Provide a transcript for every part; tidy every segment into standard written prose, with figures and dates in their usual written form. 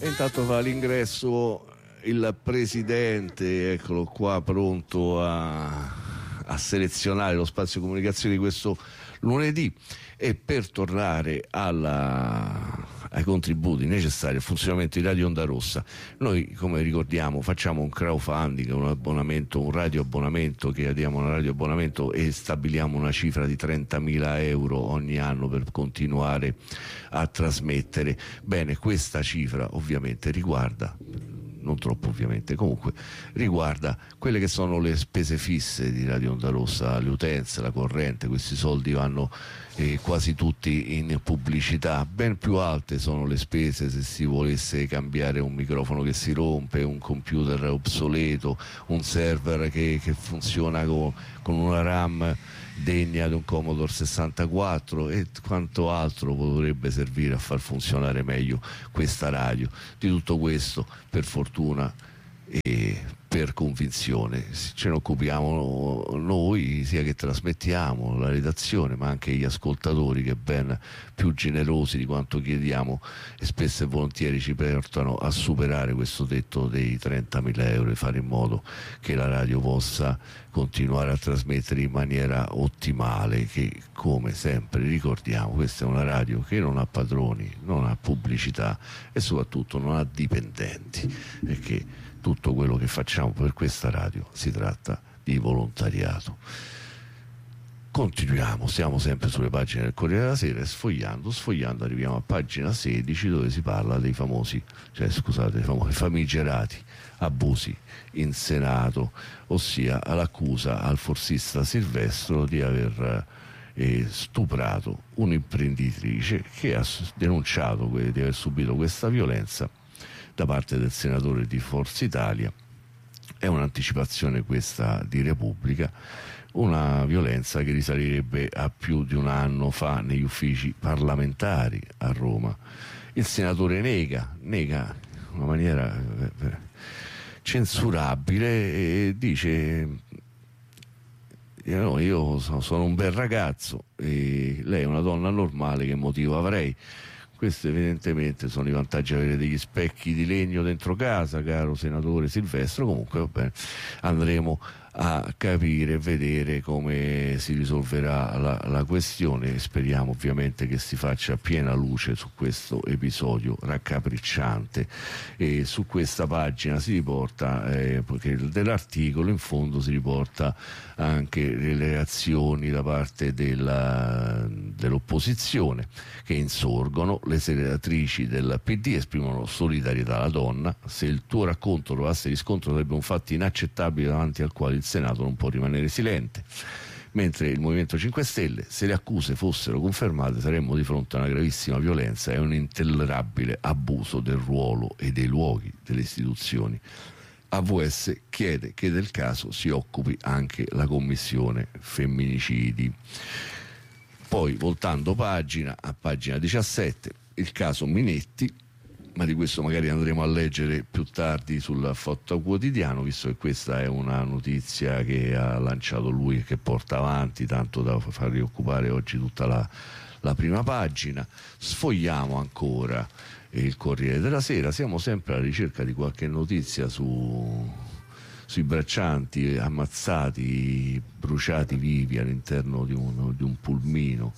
E intanto fa l'ingresso il presidente, eccolo qua, pronto a selezionare lo spazio comunicazione di questo lunedì. E per tornare ai contributi necessari al funzionamento di Radio Onda Rossa, noi, come ricordiamo, facciamo un crowdfunding, un abbonamento, un radio abbonamento, che diamo una radio abbonamento e stabiliamo una cifra di 30.000 euro ogni anno per continuare a trasmettere. Bene, questa cifra ovviamente riguarda, non troppo ovviamente, comunque riguarda quelle che sono le spese fisse di Radio Onda Rossa, le utenze, la corrente. Questi soldi vanno quasi tutti in pubblicità. Ben più alte sono le spese se si volesse cambiare un microfono che si rompe, un computer obsoleto, un server che funziona con una RAM degna di un Commodore 64 e quanto altro potrebbe servire a far funzionare meglio questa radio. Di tutto questo, per fortuna e per convinzione, ce ne occupiamo noi, sia che trasmettiamo, la redazione, ma anche gli ascoltatori, che ben più generosi di quanto chiediamo e spesso e volentieri ci portano a superare questo tetto dei 30.000 euro e fare in modo che la radio possa continuare a trasmettere in maniera ottimale, che, come sempre ricordiamo, questa è una radio che non ha padroni, non ha pubblicità e soprattutto non ha dipendenti, perché tutto quello che facciamo per questa radio si tratta di volontariato. Continuiamo, siamo sempre sulle pagine del Corriere della Sera e sfogliando arriviamo a pagina 16, dove si parla dei famigerati abusi in Senato, ossia all'accusa al forsista Silvestro di aver stuprato un'imprenditrice che ha denunciato di aver subito questa violenza da parte del senatore di Forza Italia. È un'anticipazione questa di Repubblica, una violenza che risalirebbe a più di un anno fa negli uffici parlamentari a Roma. Il senatore nega in una maniera censurabile e dice: io sono un bel ragazzo e lei è una donna normale, che motivo avrei? Questi evidentemente sono i vantaggi di avere degli specchi di legno dentro casa, caro senatore Silvestro. Comunque va bene, andremo a capire e vedere come si risolverà la questione. Speriamo ovviamente che si faccia piena luce su questo episodio raccapricciante. E su questa pagina si riporta, dell'articolo in fondo si riporta anche le reazioni da parte dell'opposizione, che insorgono. Le senatrici del PD esprimono solidarietà alla donna. Se il tuo racconto trovasse riscontro, sarebbe un fatto inaccettabile davanti al quale il Senato non può rimanere silente. Mentre il Movimento 5 Stelle: se le accuse fossero confermate, saremmo di fronte a una gravissima violenza e un intollerabile abuso del ruolo e dei luoghi delle istituzioni. AVS chiede che del caso si occupi anche la commissione femminicidi. Poi, voltando pagina, a pagina 17, il caso Minetti, ma di questo magari andremo a leggere più tardi sul Fatto Quotidiano, visto che questa è una notizia che ha lanciato lui e che porta avanti, tanto da far rioccupare oggi tutta la prima pagina. Sfogliamo ancora il Corriere della Sera, siamo sempre alla ricerca di qualche notizia sui braccianti ammazzati, bruciati vivi all'interno di un pulmino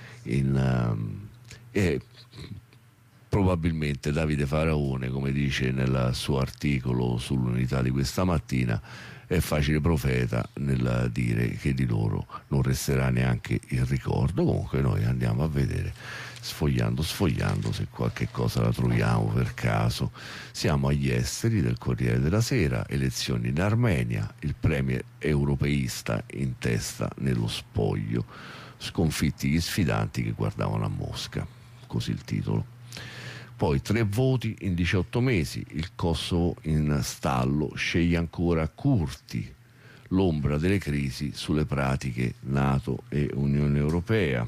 e probabilmente Davide Faraone, come dice nel suo articolo sull'Unità di questa mattina, è facile profeta nel dire che di loro non resterà neanche il ricordo. Comunque noi andiamo a vedere, sfogliando se qualche cosa la troviamo per caso. Siamo agli esteri del Corriere della Sera, elezioni in Armenia, il premier europeista in testa nello spoglio, sconfitti gli sfidanti che guardavano a Mosca, così il titolo. Poi 3 voti in 18 mesi, il Kosovo in stallo, sceglie ancora Curti, l'ombra delle crisi sulle pratiche NATO e Unione Europea.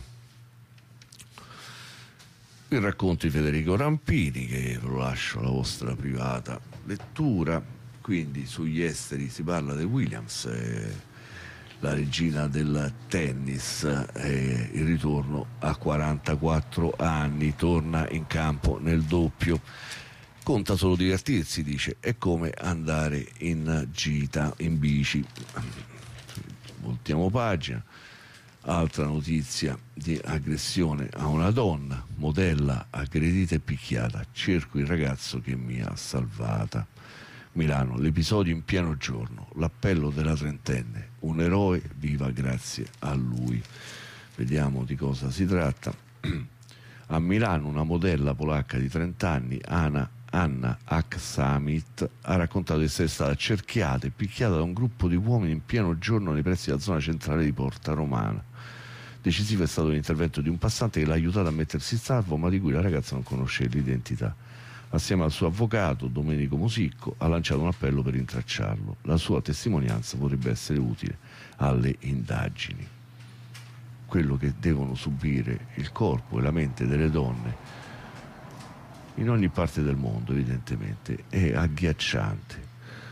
Il racconto di Federico Rampini, che ve lo lascio alla vostra privata lettura. Quindi sugli esteri si parla di Williams, la regina del tennis, il ritorno a 44 anni, torna in campo nel doppio. conta solo divertirsi, dice, è come andare in gita in bici. Voltiamo pagina. Altra notizia di aggressione a una donna, modella aggredita e picchiata, cerco il ragazzo che mi ha salvata. Milano, l'episodio in pieno giorno, l'appello della trentenne, un eroe viva grazie a lui. Vediamo di cosa si tratta. A Milano una modella polacca di 30 anni, Anna Aksamit, ha raccontato di essere stata cerchiata e picchiata da un gruppo di uomini in pieno giorno nei pressi della zona centrale di Porta Romana. Decisivo è stato l'intervento di un passante che l'ha aiutata a mettersi in salvo, ma di cui la ragazza non conosce l'identità. Assieme al suo avvocato, Domenico Musicco, ha lanciato un appello per rintracciarlo. La sua testimonianza potrebbe essere utile alle indagini. Quello che devono subire il corpo e la mente delle donne in ogni parte del mondo, evidentemente, è agghiacciante.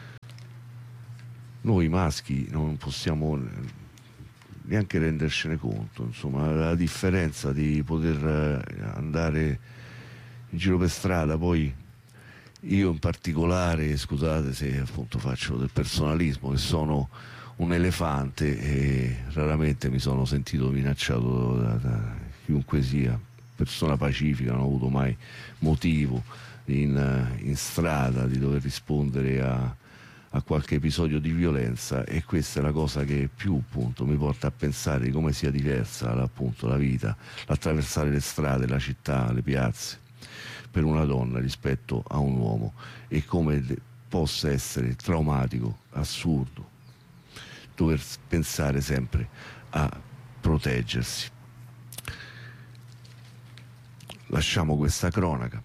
Noi maschi non possiamo neanche rendercene conto, insomma, la differenza di poter andare in giro per strada. Poi io in particolare, scusate se appunto faccio del personalismo, che sono un elefante e raramente mi sono sentito minacciato da chiunque sia, persona pacifica, non ho avuto mai motivo in strada di dover rispondere a qualche episodio di violenza, e questa è la cosa che più appunto mi porta a pensare di come sia diversa appunto la vita, l'attraversare le strade, la città, le piazze per una donna rispetto a un uomo, e come possa essere traumatico, assurdo dover pensare sempre a proteggersi. Lasciamo questa cronaca,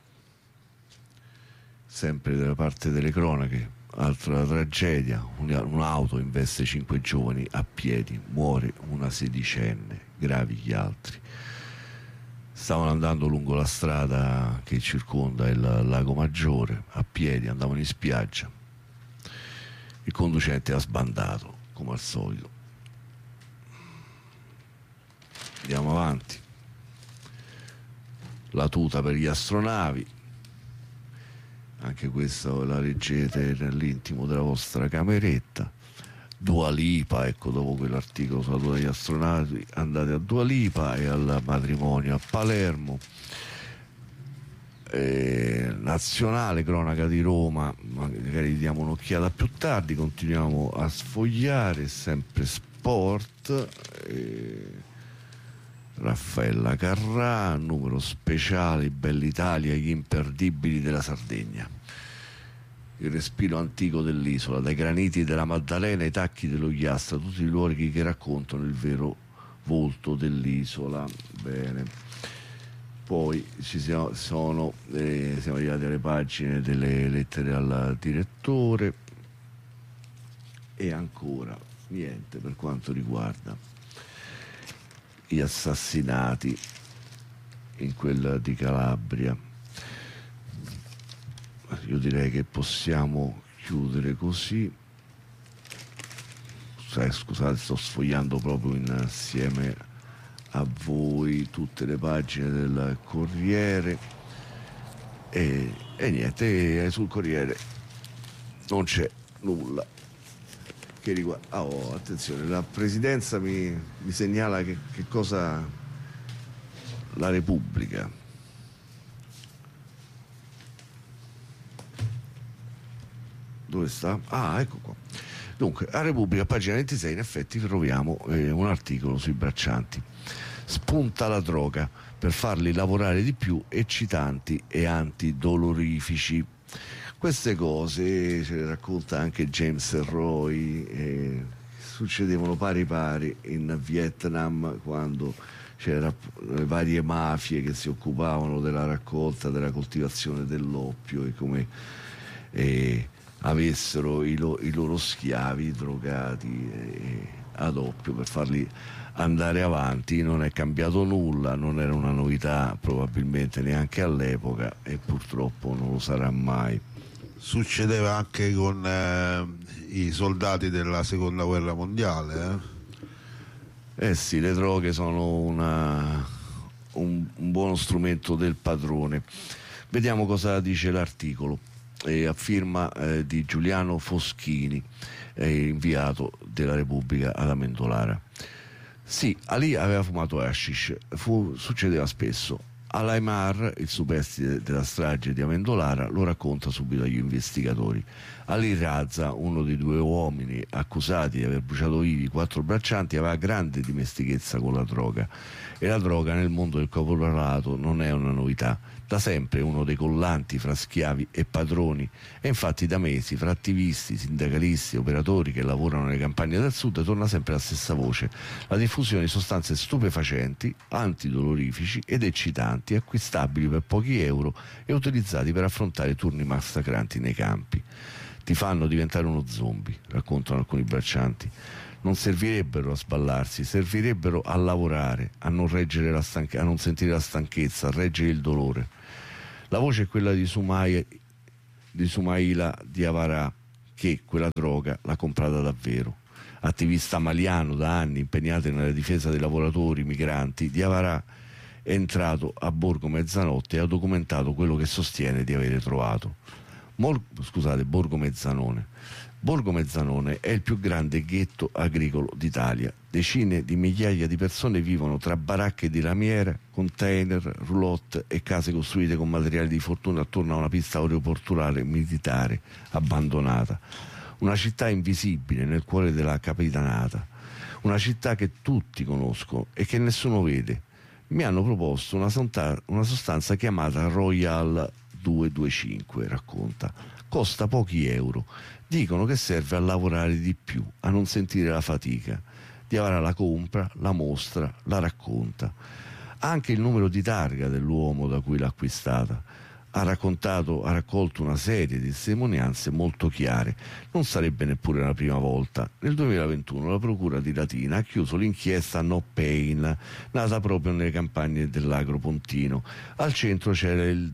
sempre dalla parte delle cronache. Altra tragedia, un'auto investe 5 giovani a piedi, muore una sedicenne, gravi gli altri. Stavano andando lungo la strada che circonda il Lago Maggiore, a piedi, andavano in spiaggia. Il conducente ha sbandato, come al solito. Andiamo avanti. La tuta per gli astronavi. Anche questa la leggete nell'intimo della vostra cameretta. Dua Lipa, ecco, dopo quell'articolo sulla tuta degli astronauti, andate a Dua Lipa e al matrimonio a Palermo. Nazionale, cronaca di Roma, magari diamo un'occhiata più tardi. Continuiamo a sfogliare, sempre sport. Raffaella Carrà, numero speciale, Bell'Italia, gli imperdibili della Sardegna. Il respiro antico dell'isola, dai graniti della Maddalena ai tacchi dello Iastra, tutti i luoghi che raccontano il vero volto dell'isola. Bene. Poi siamo arrivati alle pagine delle lettere al direttore, e ancora niente per quanto riguarda gli assassinati in quella di Calabria. Io direi che possiamo chiudere così. Scusate, sto sfogliando proprio insieme a voi tutte le pagine del Corriere, e niente, sul Corriere non c'è nulla che riguarda. Attenzione, la presidenza mi segnala che cosa. La Repubblica. Dove sta? Ecco qua. Dunque, a Repubblica, pagina 26, in effetti troviamo un articolo sui braccianti. Spunta la droga per farli lavorare di più, eccitanti e antidolorifici. Queste cose ce le racconta anche James Roy, succedevano pari in Vietnam, quando c'erano le varie mafie che si occupavano della raccolta, della coltivazione dell'oppio, e come avessero i loro schiavi drogati ad oppio per farli andare avanti. Non è cambiato nulla, non era una novità probabilmente neanche all'epoca, e purtroppo non lo sarà mai. Succedeva anche con i soldati della seconda guerra mondiale. Sì, le droghe sono un buono strumento del padrone. Vediamo cosa dice l'articolo, a firma di Giuliano Foschini, inviato della Repubblica ad Amendolara. Sì, Ali aveva fumato hashish, succedeva spesso. Alaimar, il superstite della strage di Amendolara, lo racconta subito agli investigatori. Ali Raza, uno dei 2 uomini accusati di aver bruciato vivi 4 braccianti, aveva grande dimestichezza con la droga, e la droga nel mondo del caporalato non è una novità. Da sempre è uno dei collanti fra schiavi e padroni, e infatti da mesi fra attivisti, sindacalisti e operatori che lavorano nelle campagne del sud torna sempre la stessa voce: la diffusione di sostanze stupefacenti, antidolorifici ed eccitanti, acquistabili per pochi euro e utilizzati per affrontare turni massacranti nei campi. Ti fanno diventare uno zombie, raccontano alcuni braccianti. Non servirebbero a sballarsi, servirebbero a lavorare, a non reggere a non sentire la stanchezza, a reggere il dolore. La voce è quella di Sumaila Diawara, che quella droga l'ha comprata davvero. Attivista maliano da anni impegnato nella difesa dei lavoratori migranti, Diawara è entrato a Borgo Mezzanotte e ha documentato quello che sostiene di avere trovato. Borgo Mezzanone. Borgo Mezzanone è il più grande ghetto agricolo d'Italia. Decine di migliaia di persone vivono tra baracche di lamiera, container, roulotte e case costruite con materiali di fortuna attorno a una pista aeroportuale militare abbandonata. Una città invisibile nel cuore della capitanata. Una città che tutti conoscono e che nessuno vede. Mi hanno proposto una sostanza chiamata Royal 225, racconta. Costa pochi euro. Dicono che serve a lavorare di più, a non sentire la fatica. Diawara la compra, la mostra, la racconta. Anche il numero di targa dell'uomo da cui l'ha acquistata. Ha raccolto una serie di testimonianze molto chiare. Non sarebbe neppure la prima volta. Nel 2021 la Procura di Latina ha chiuso l'inchiesta No Pain, nata proprio nelle campagne dell'Agro Pontino. Al centro c'era il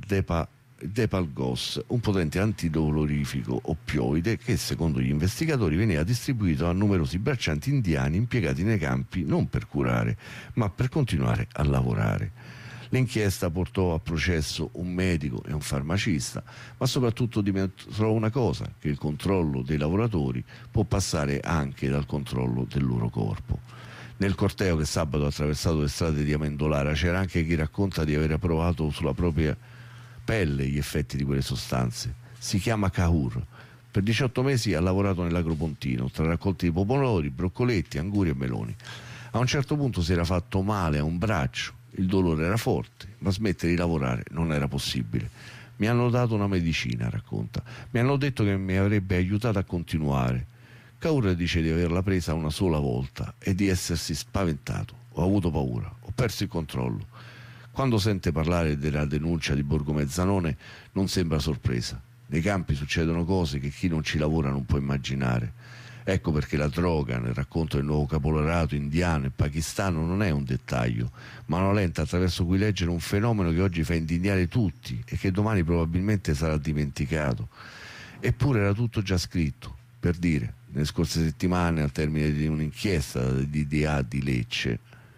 Depalgos, un potente antidolorifico oppioide che, secondo gli investigatori, veniva distribuito a numerosi braccianti indiani impiegati nei campi non per curare, ma per continuare a lavorare. L'inchiesta portò a processo un medico e un farmacista, ma soprattutto dimostrò una cosa: che il controllo dei lavoratori può passare anche dal controllo del loro corpo. Nel corteo che sabato ha attraversato le strade di Amendolara c'era anche chi racconta di aver provato sulla propria pelle gli effetti di quelle sostanze. Si chiama Cahur. Per 18 mesi ha lavorato nell'Agropontino, tra raccolti di pomodori, broccoletti, anguri e meloni. A un certo punto si era fatto male a un braccio, il dolore era forte, ma smettere di lavorare non era possibile. Mi hanno dato una medicina, racconta. Mi hanno detto che mi avrebbe aiutato a continuare. Cahur dice di averla presa una sola volta e di essersi spaventato. Ho avuto paura, ho perso il controllo. Quando sente parlare della denuncia di Borgo Mezzanone non sembra sorpresa. Nei campi succedono cose che chi non ci lavora non può immaginare. Ecco perché la droga, nel racconto del nuovo caporalato indiano e pakistano, non è un dettaglio, ma una lente attraverso cui leggere un fenomeno che oggi fa indignare tutti e che domani probabilmente sarà dimenticato. Eppure era tutto già scritto. Per dire, nelle scorse settimane, al termine di un'inchiesta di DA di Lecce,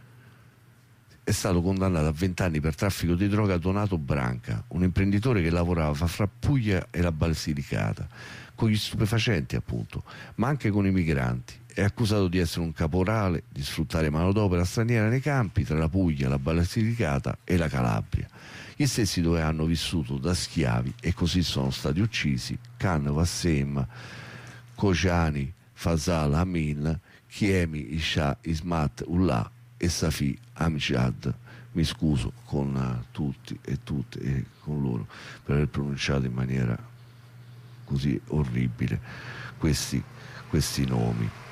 è stato condannato a 20 anni per traffico di droga Donato Branca, un imprenditore che lavorava fra Puglia e la Basilicata, con gli stupefacenti appunto, ma anche con i migranti. È accusato di essere un caporale, di sfruttare manodopera straniera nei campi tra la Puglia, la Basilicata e la Calabria. Gli stessi dove hanno vissuto da schiavi e così sono stati uccisi Khan Wassem, Kojani, Fasal Amin, Chiemi Isha Ismat Ullah e Safi Amjad. Mi scuso con tutti e tutte e con loro per aver pronunciato in maniera così orribile questi nomi.